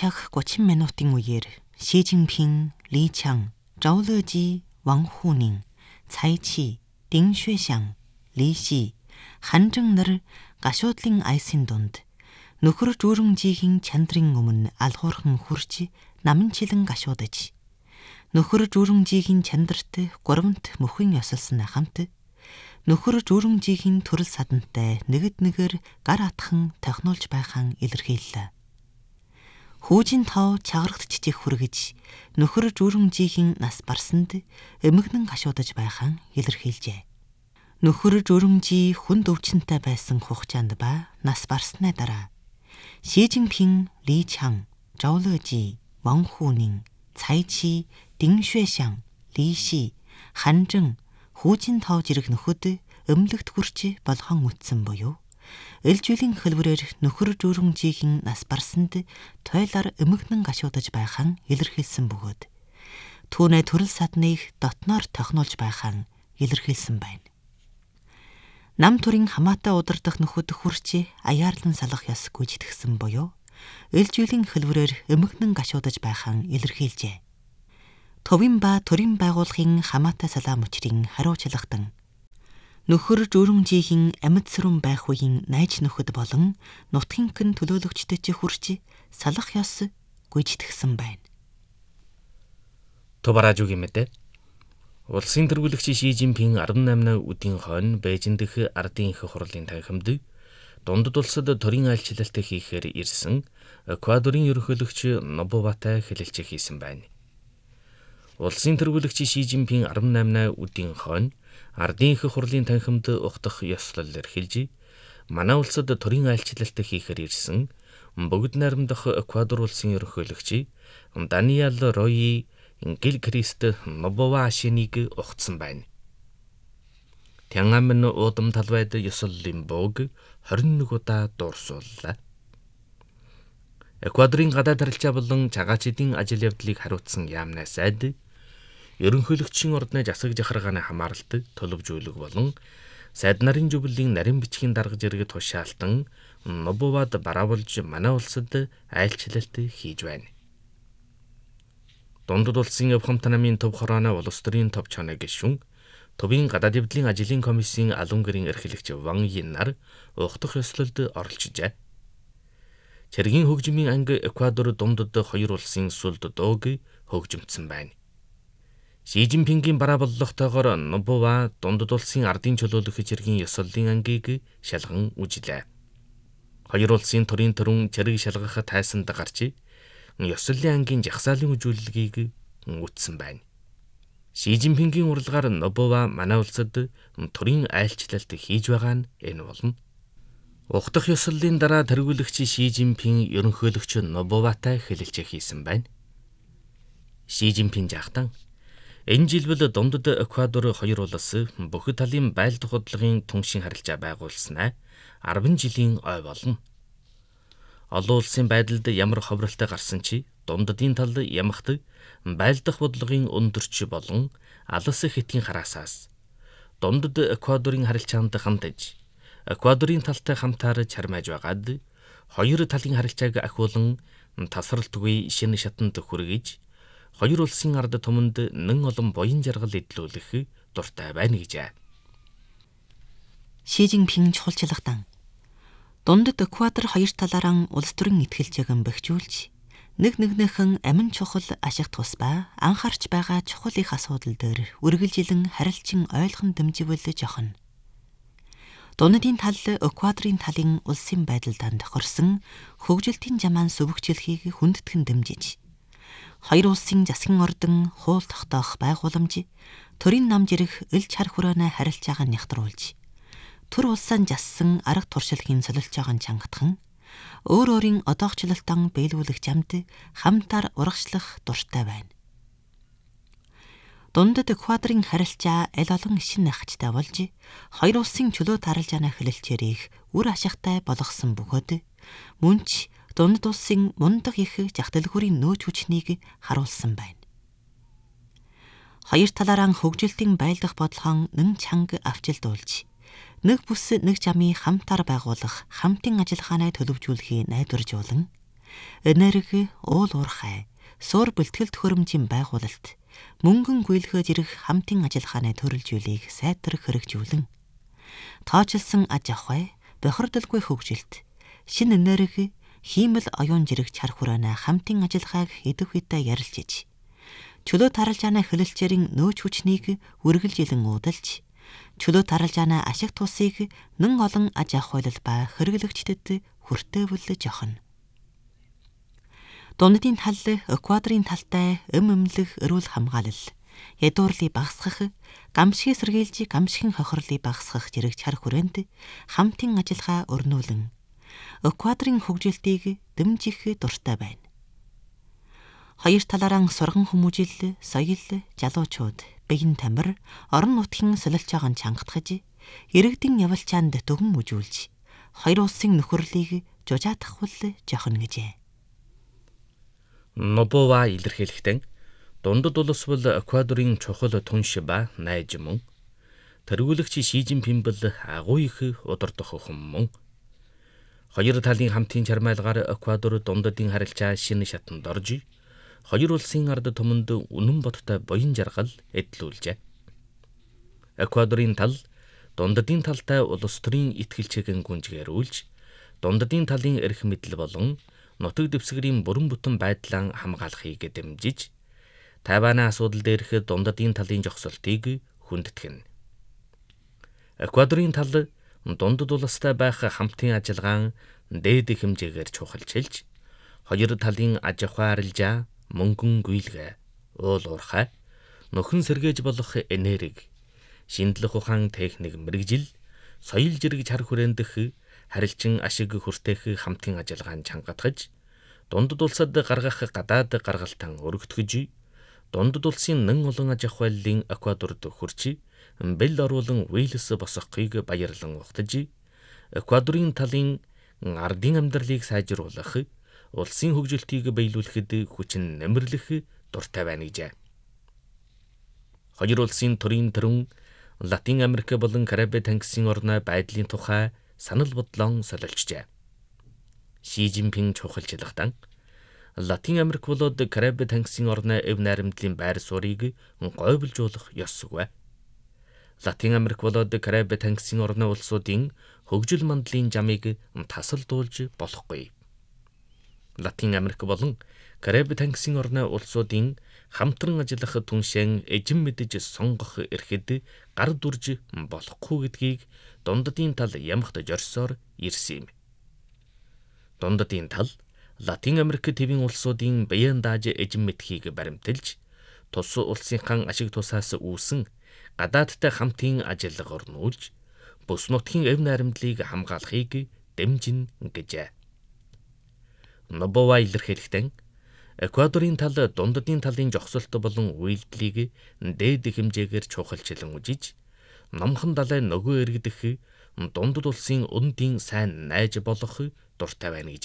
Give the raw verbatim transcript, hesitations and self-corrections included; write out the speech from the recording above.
цаг гучин минутын үеэр Ши Жинпин, Ли Чан, Зhao Lejи, Wang Huning, Цай Чи, Дин Xueshang, Ли Ши, Хан Зheng нар гашуудлын айсын дунд нөхөр жүүрэмжийн чандрын өмнө алхуурхан хурж наманчилан гашуудаж нөхөр жүүрэмжийн чандарт гуравнт мөхөн ёсолсон хамт нөхөр жүүрэмжийн төрөл садантай нэгд нэгээр гар атхан тохиолж байхаан илэрхийллээ. Хүүжин тав чагарагт чичиг хүргэж нөхөр жүүрэмжийн нас барсанд эмгэнэн гашуудаж байхаан илэрхийлжээ. Нөхөр жүүрэмжийн хүнд өвчнөтэй байсан хугацаанд ба нас барсны дараа Ши Жинпин, Ли Чан, Zhao Lejи, Wang Huning, Цай Чи, Дин Xueshang, Ли Ши, Хан Зheng хүүжин тав зэрэг нөхөд өмлөгт хүрч болгон үтсэн буюу элжүүлийн хөлбөрөөр нөхөр жүүрэмжийн нас барсанд тойлоор эмгэнэн гашуудаж байхаан илэрхийлсэн бөгөөд түүнээ төрөл садныг дотноор тохиолж байхаан илэрхийлсэн байна. Нам төрийн хамаатай удирдах нөхөд хүрч аяарлан салах ёс гүйцэтгсэн буюу элжүүлийн хөлбөрөөр эмгэнэн гашуудаж байхаан илэрхийлжээ. Төвийн ба төрийн байгууллагын хамаатай салаа мөчрийн хариуцлагадан нөхөр жүүрэмжийн амьд сүрэн байх үеийн найз нөхөд болон нутгийнхын төлөөлөгчдөд хүрч салах ёс гүйцэтгсэн байна. Тубаражуугийн мэдээ. Улсын тэргүүлэгч Ши Жинпин арван наймны үдийн хойно Бээжин дэх ардын их хурлын танхимд дундад улсад төрийн айлчлалт хийхээр ирсэн Эквадорын ерөнхийлөгч Нобоватай хэлэлцээ хийсэн байна. Улсын тэргүүлэгч Ши Жинпин арван наймны үдийн хойно ардын их хурлын танхимд ухтах ёслол эрхэлж манай улсад төрийн айлчлалт хийхээр ирсэн богд найрамдах Эквадор улсын ерөнхийлөгч Даниэл Рой Гил Крист Нобова ашиныг ухтсан байна. Тянгаамын уудам талбайд ёслолын бог хорин нэг удаа дуурсууллаа. Эквадорын гадаад харилцаа болон чагаачдын ажил явдлыг хариуцсан яамнаа сайд ерөнхийлөгчийн ордны засаг жахаргааны хамааралд төлөвжүүлэг болон сайд нарын жүглэлийн нарийн бичгийн дарга зэрэг тушаалтан Нобовад бараавалж манай улсад айлчлалт хийж байна. Дундад улсын явхамт намын төв хорооно улс төрийн төв чоноо гишүүн төвийн гадаад явдлын ажлын комиссийн алуун гэрийн эрхлэгч Ван Yin нар ухтах ёслолд оролцжээ. Цэргийн хөгжмийн анги Эквадор дундад хоёр улсын сүлд дууг хөгжимдсөн байна. Ши Жинпингийн бараабаллахтойгоор Нобова дундад улсын ардын чөлөөлөх цэргийн ёслолын ангийг шалган үжилээ. Хоёр улсын төрийн төрөн цэрэг шалгах тайсанд гарч ёслолын ангийн жагсаалын үзүүлэлгийг үтсэн байна. Ши Жинпингийн уралгаар Нобова манай улсад төрийн айлчлалт хийж байгаа нь энэ болно. Ухтах ёслолын дараа тэргүүлэгч Ши Жинпин ерөнхийлөгч Нобоватай хэлэлцээ хийсэн байна. Ши Жинпин жаахтан энэ жилбэл дундад Эквадор хоёр улс бүх талын байлдах худлагын түншин харилцаа байгуулснаа арван жилийн ой болно. Олон улсын байдалд ямар ховролтой гарсан чи дундадын тал ямагт байлдах бодлогын өндөрч болон алс хэтийн хараасаас дундад Эквадорын харилцаанд хамтаж Эквадорын талтай хамтаар чармааж байгаад хоёр талын харилцааг ахиулан тасралтгүй шинэ шатанд хүргэж хоёр улсын ард түмэнд нэн олон буян жаргал эдлүүлэх дуртай байна гэжээ. Ши Жинпин чухалчлагдан дундад Эквадор хоёр талаараа улс төрийн итгэлцээг бэхжүүлж нэг нэгнийхэн амин чухал ашиг тус ба анхаарч байгаа чухал их асуудал дээр үргэлжилэн харилцан ойлгон дэмживэл жохно. Дундадын тал Эквадорын талын улсын байдалд тохирсон хөгжилтийн жамаан сүвгчлэхийг хүндэтгэн дэмжиж хоёр улсын засгийн ордон хууль тогтоох байгууламж төрийн нам жирэх ил чар хүрээний харилцааг нягтруулж төр улсaan жассан арга туршлагын солилж байгаа чангатхан өөр өөрийн одоогчлолтон биелүүлэх замд хамтаар урагшлах дуртай байна. Дундад Эквадорын харилцаа аль олон шин нахчтай болж хоёр улсын чөлөө таралжааны хэлэлцээрийг үр ашигтай болгосон бөгөөд мөнч дундад улсын мундаг их жагтэлгүүрийн нөөц хүчнийг харуулсан байна. Хоёр талаараа хөгжилтийн байлдах бодлогоо нэн чанга авчилдуулж нэг бүс нэг жамын хамтаар байгуулах хамтын ажиллагааны төлөвжүүлэхийг найдваржуулан энерги, уул уурхай, суур бэлтгэл төхөөрөмжийн байгуулалт, мөнгөн гүйлгөөж ирэх хамтын ажиллагааны төрөлжүүлийг сайтар хэрэгжүүлэн тооцолсон аж ахуй, бохирдолгүй хөгжилт, шинэ энерги, хиймэл оюун жирэг чар хүрээнэ хамтын ажиллагааг идэвхтэй ярилцж, чөлөө таралжааны хэлэлцээрийн нөөц хүчнийг үргэлжилэн уудалж, чөлөө таралжааны ашиг тусыг нэн олон аж ахуйлал ба хэрэглэгчдэд хүртээвүүлж явна. Дундын тал Эквадорын талтай эм эмнэлэг эрүүл хамгаалал, ядуурлыг багасгах, гамшигыг сэргийлж гамшигын хохирлыг багасгах зэрэг чар хүрээнд хамтын ажиллагаа өрнүүлэн Эквадорын хөгжилтийг дэмжих дуртай байна. Хоёр талаараа сурган хүмүүжил, соёл, залуучууд, биеийн тамир, орон нутгийн солилцоогоо чангатгаж, иргэдийн явалчаанд дүгэн үжүүлж, хоёр улсын нөхөрлөлийг жужаатгахвал жохно гэжээ. Нобова илэрхийлэхдээ дундад улс бол Эквадорын чухал түнш ба найз мөн. Тэргүүлэгч Ши Жинпин бол агуу их удирдах хүн мөн. Хоёр талын хамтын чармайлгаар Эквадор дундадын харилцаа шинэ шатанд орж, хоёр улсын ард түмэнд үнэн бодтой буян жаргал эдлүүлжээ. Эквадорын тал дундадын талтай улс төрийн итгэлчээгийн гүнжгээрүүлж, дундадын талын эрх мэдэл болон нутаг дэвсгэрийн бүрэн бүтэн байдлаа хамгаалахыг дэмжиж, Тайваны асуудал дээрх дундадын талын зогсолтыг хүндэтгэн. Эквадорын тал дундад улстай байх хамтын ажиллагаан дээд хэмжээгээр чухалчилж, хоёр талын аж ахуй арилжаа, мөнгөн гүйлгээ, уул уурхай, нөхөн сэргээж болох энерги, шинжлэх ухаан техник мэрэгжил, соёл жирэг чар хүрэндэх харилцан ашиг хүртээх хамтын ажиллагаанд чангатгаж, дундад улсад гаргах гадаад гаргалтан өргөтгөж, дундад улсын нэн олон аж ахуйллын Эквадорд хүрч, бэл оруулан Уилс босгохыг баярлан ухтаж, Эквадорын талын ардын амьдралыг сайжруулах, улсын хөгжилтийг биелүүлэхэд хүчин нэмэрлэх дуртай байна гэжээ. Хоёр улсын төрийн төрөн Латин Америк болон Кариб тангисын орны байдлын тухай санал бодлоо солилцжээ. Ши Жинпин чухалчлагдан Латин Америк болоод Кариб тангисын орны эв найрамдлын байр суурийг гойволжуулах ёсгүй. Латин Америк болоод Кариб тангисын орны улсуудын хөгжил мандлын жамыг тасалдуулж болохгүй. Латин Америк болон Кариб тангисын орны улсуудын хамтран ажиллах түншэн эжин мэдэж сонгох эрхэд гар дүрж болохгүй гэдгийг дундадын тал ямагт жорсоор ирсэн юм. Дундадын тал Латин Америк тивийн улсуудын биеэн дааж эжин мэдхийг баримталж, тус улсынхан ашиг тусаас үүсэн гадаадтай хамтын ажиллагаа орнуулж, бүс нутгийн эв найрамдлыг хамгаалахыг дэмжин гэжээ. Нобова илэрхийлэхдээ Эквадорын тал дундадын талын зогсолт болон үйлдэлийг дээд хэмжээгээр чухалчлан үжиж, номхон далай нөгөө эргэдэх дундад улсын өндийн сайн найз болох дуртай байна гэж